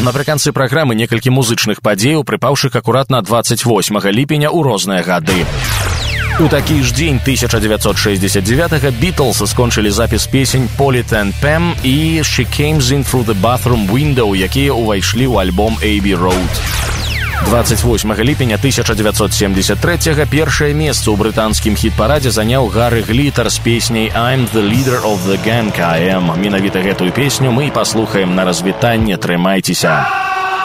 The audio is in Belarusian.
Напрыканцы праграмы некалькі музычных падзеяў, прыпаўшых акуратна 28 ліпеня ў розныя гады. У такі ж дзень 1969-го Beatles скончылі запіс песень «Polly and Pam» і «She Came In Through the Bathroom Window», якія ўвайшлі ў альбом «Abbey Road». 28 ліпеня 1973-го першае месца ў брытанскім хіт-парадзе заняў Гары Глітар з песняй «I'm the leader of the gang I am». Менавіта гэтую песню мы і паслухаем на развітанне. Трымайцеся!